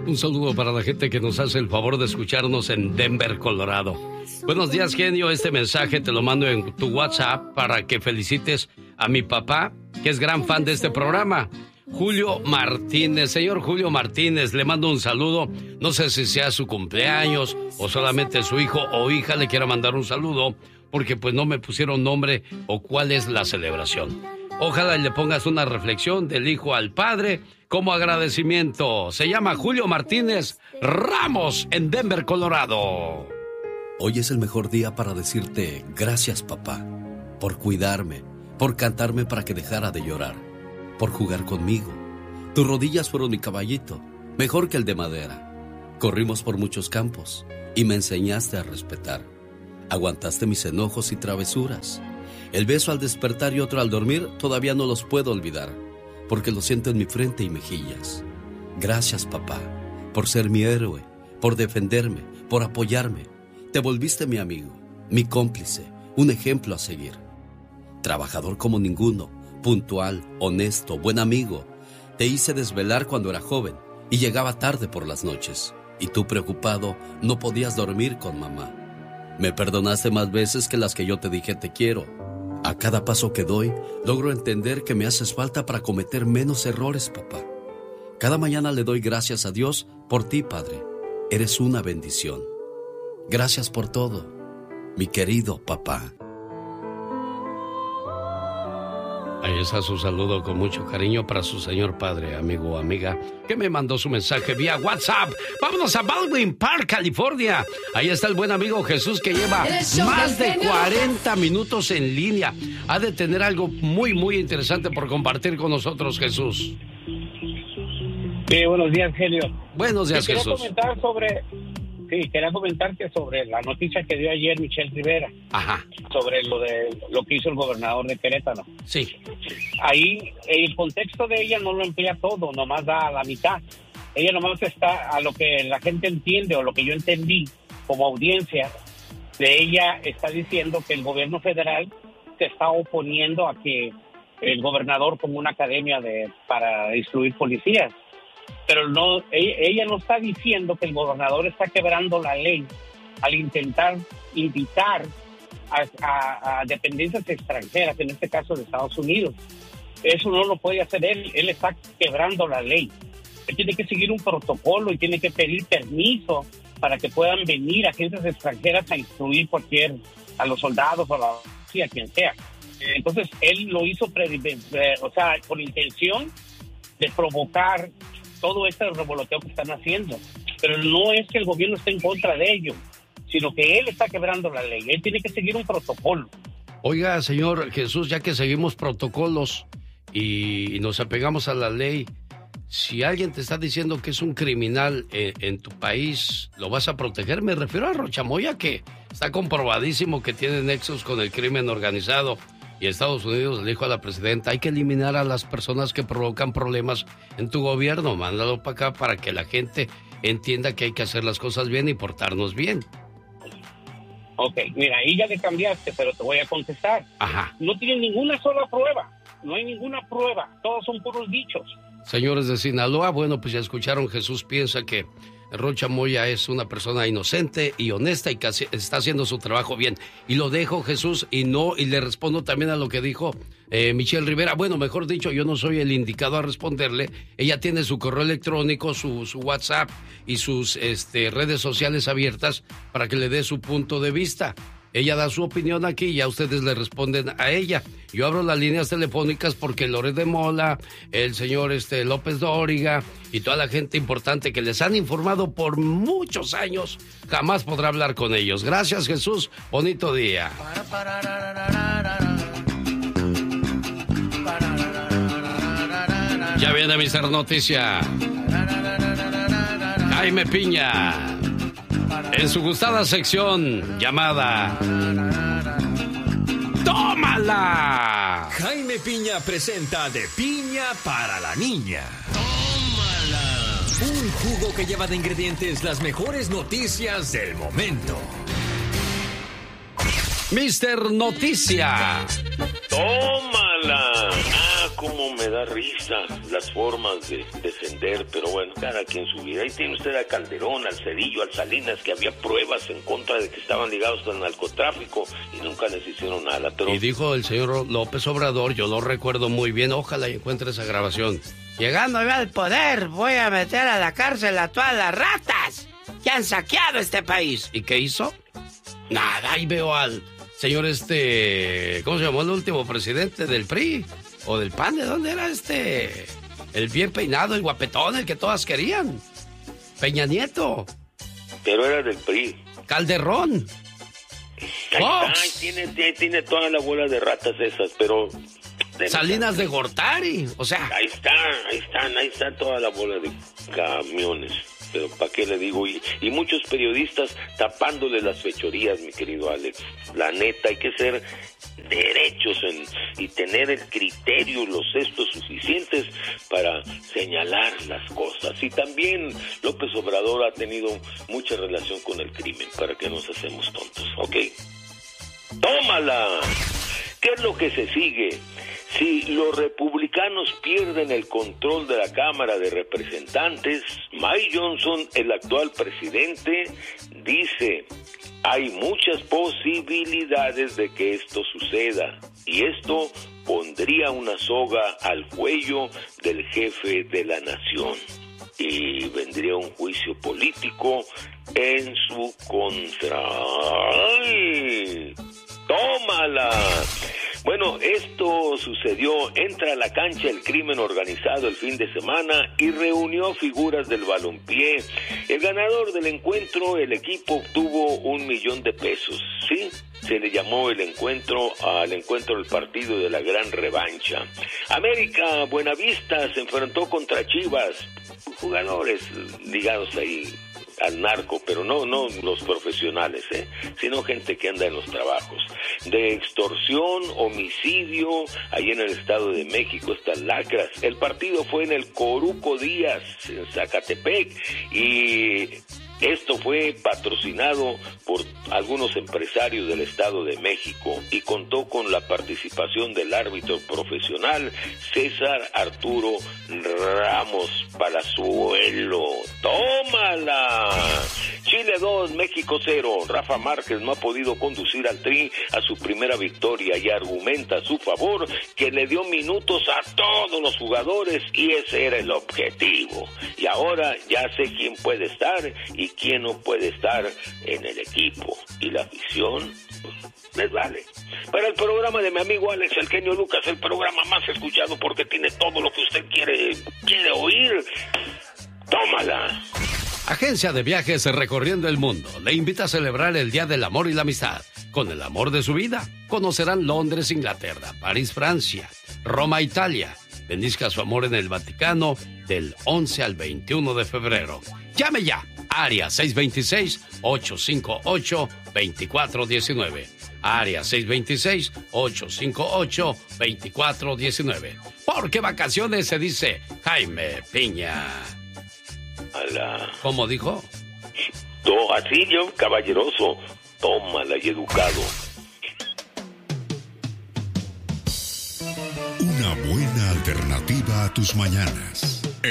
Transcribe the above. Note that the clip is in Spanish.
Un saludo para la gente que nos hace el favor de escucharnos en Denver, Colorado. Buenos días, genio. Este mensaje te lo mando en tu WhatsApp para que felicites a mi papá, que es gran fan de este programa, Julio Martínez. Señor Julio Martínez, le mando un saludo. No sé si sea su cumpleaños o solamente su hijo o hija le quiera mandar un saludo, porque pues no me pusieron nombre o cuál es la celebración. Ojalá le pongas una reflexión del hijo al padre como agradecimiento. Se llama Julio Martínez Ramos en Denver, Colorado. Hoy es el mejor día para decirte gracias, papá, por cuidarme, por cantarme para que dejara de llorar, por jugar conmigo. Tus rodillas fueron mi caballito, mejor que el de madera. Corrimos por muchos campos y me enseñaste a respetar. Aguantaste mis enojos y travesuras. El beso al despertar y otro al dormir todavía no los puedo olvidar, porque lo siento en mi frente y mejillas. Gracias, papá, por ser mi héroe, por defenderme, por apoyarme. Te volviste mi amigo, mi cómplice, un ejemplo a seguir. Trabajador como ninguno, puntual, honesto, buen amigo. Te hice desvelar cuando era joven y llegaba tarde por las noches. Y tú, preocupado, no podías dormir con mamá. Me perdonaste más veces que las que yo te dije te quiero. A cada paso que doy, logro entender que me haces falta para cometer menos errores, papá. Cada mañana le doy gracias a Dios por ti, Padre. Eres una bendición. Gracias por todo, mi querido papá. Ahí está su saludo con mucho cariño para su señor padre, amigo o amiga, que me mandó su mensaje vía WhatsApp. Vámonos a Baldwin Park, California. Ahí está el buen amigo Jesús, que lleva más de 40 minutos en línea. Ha de tener algo muy, muy interesante por compartir con nosotros, Jesús. Sí, buenos días, genio. Buenos días, Jesús. Quería comentarte sobre la noticia que dio ayer Michelle Rivera. Ajá. Sobre lo que hizo el gobernador de Querétaro. Sí. Ahí el contexto de ella no lo emplea todo, nomás da a la mitad. Ella nomás está a lo que la gente entiende o lo que yo entendí como audiencia de ella, está diciendo que el gobierno federal se está oponiendo a que el gobernador ponga una academia para instruir policías. Pero no, ella no está diciendo que el gobernador está quebrando la ley al intentar invitar a dependencias extranjeras, en este caso de Estados Unidos. Eso no lo puede hacer él está quebrando la ley. Él tiene que seguir un protocolo y tiene que pedir permiso para que puedan venir agentes extranjeras a instruir a los soldados o a la policía, quien sea. Entonces, él lo hizo con intención de provocar todo este revoloteo que están haciendo. Pero no es que el gobierno esté en contra de ello, sino que él está quebrando la ley. Él tiene que seguir un protocolo. Oiga, señor Jesús, ya que seguimos protocolos y nos apegamos a la ley, si alguien te está diciendo que es un criminal en tu país, ¿lo vas a proteger? Me refiero a Rocha Moya, que está comprobadísimo que tiene nexos con el crimen organizado. Y Estados Unidos le dijo a la presidenta, hay que eliminar a las personas que provocan problemas en tu gobierno. Mándalo para acá para que la gente entienda que hay que hacer las cosas bien y portarnos bien. Ok, mira, ahí ya le cambiaste, pero te voy a contestar. Ajá. No tienen ninguna sola prueba. No hay ninguna prueba. Todos son puros dichos. Señores de Sinaloa, bueno, pues ya escucharon, Jesús piensa que Rocha Moya es una persona inocente y honesta y que está haciendo su trabajo bien. Y lo dejo, Jesús, y le respondo también a lo que dijo Michelle Rivera. Bueno, mejor dicho, yo no soy el indicado a responderle. Ella tiene su correo electrónico, su WhatsApp y sus redes sociales abiertas para que le dé su punto de vista. Ella da su opinión aquí y ya ustedes le responden a ella. Yo abro las líneas telefónicas porque Loret de Mola, el señor López Dóriga y toda la gente importante que les han informado por muchos años, jamás podrá hablar con ellos. Gracias, Jesús. Bonito día. Ya viene Mr. Noticia. Jaime Piña, en su gustada sección llamada ¡Tómala! Jaime Piña presenta De Piña para la Niña. ¡Tómala! Un jugo que lleva de ingredientes las mejores noticias del momento. Mr. Noticia. ¡Tómala! Ah, cómo me me da risa las formas de defender, pero bueno, cada quien su vida. Ahí tiene usted a Calderón, al Cedillo, al Salinas, que había pruebas en contra de que estaban ligados al narcotráfico y nunca les hicieron nada. Pero... Y dijo el señor López Obrador, yo lo recuerdo muy bien, ojalá encuentre esa grabación. Llegando al poder, voy a meter a la cárcel a todas las ratas que han saqueado este país. ¿Y qué hizo? Nada, ahí veo al señor ¿cómo se llamó el último presidente del PRI? ¿O del PAN? ¿De dónde era el bien peinado, el guapetón, el que todas querían? Peña Nieto. Pero era del PRI. Calderón. Ahí tiene toda la bola de ratas esas, pero... Salinas de Gortari, o sea... Ahí está toda la bola de camiones. Pero ¿para qué le digo? Y muchos periodistas tapándole las fechorías, mi querido Alex. La neta, hay que ser derechos y tener el criterio, los cestos suficientes para señalar las cosas. Y también López Obrador ha tenido mucha relación con el crimen, para que nos hacemos tontos, ¿ok? ¡Tómala! ¿Qué es lo que se sigue? Si los republicanos pierden el control de la Cámara de Representantes, Mike Johnson, el actual presidente, dice: hay muchas posibilidades de que esto suceda, y esto pondría una soga al cuello del jefe de la nación, y vendría un juicio político en su contra. ¡Ay! ¡Tómala! Bueno, esto sucedió. Entra a la cancha el crimen organizado el fin de semana y reunió figuras del balompié. El ganador del encuentro, el equipo obtuvo $1,000,000, ¿sí? Se le llamó al encuentro del partido de la gran revancha. América Buenavista se enfrentó contra Chivas, jugadores ligados ahí al narco, pero no los profesionales, sino gente que anda en los trabajos de extorsión, homicidio. Ahí en el Estado de México están lacras. El partido fue en el Coruco Díaz, en Zacatepec, y esto fue patrocinado por algunos empresarios del Estado de México y contó con la participación del árbitro profesional César Arturo Ramos Palazuelo. ¡Tómala! Chile 2, México 0. Rafa Márquez no ha podido conducir al Tri a su primera victoria y argumenta a su favor que le dio minutos a todos los jugadores y ese era el objetivo. Y ahora ya sé quién puede estar y quién no puede estar en el equipo. Y la afición, pues, les vale. Para el programa de mi amigo Alex El Genio Lucas, el programa más escuchado porque tiene todo lo que usted quiere oír. tómala. Agencia de Viajes Recorriendo el Mundo le invita a celebrar el Día del Amor y la Amistad con el amor de su vida. Conocerán Londres, Inglaterra, París, Francia, Roma, Italia. Bendizca su amor en el Vaticano del 11 al 21 de febrero. Llame ya, área 626-858-2419. Área 626-858-2419. Porque vacaciones se dice Jaime Piña. ¿Cómo dijo? Así yo, caballeroso, tómala y educado. Una buena alternativa a tus mañanas.